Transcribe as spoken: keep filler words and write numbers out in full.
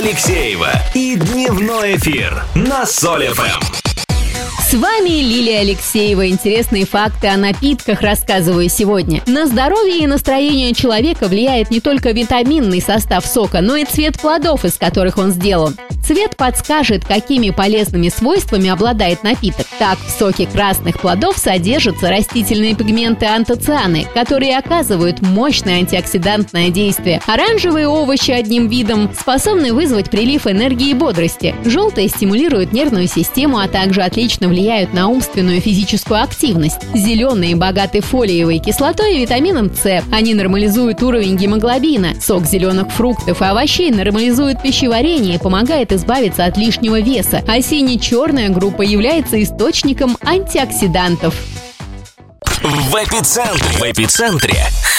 Алексеева и дневной эфир на Соль эф эм. С вами Лилия Алексеева. Интересные факты о напитках рассказываю сегодня. На здоровье и настроение человека влияет не только витаминный состав сока, но и цвет плодов, из которых он сделан. Цвет подскажет, какими полезными свойствами обладает напиток. Так, в соке красных плодов содержатся растительные пигменты антоцианы, которые оказывают мощное антиоксидантное действие. Оранжевые овощи одним видом способны вызвать прилив энергии и бодрости. Желтые стимулируют нервную систему, а также отлично влияют на умственную и физическую активность. Зеленые богаты фолиевой кислотой и витамином С. Они нормализуют уровень гемоглобина. Сок зеленых фруктов и овощей нормализует пищеварение и помогает избавиться от лишнего веса. А сине-черная группа является источником антиоксидантов. В эпицентре. В эпицентре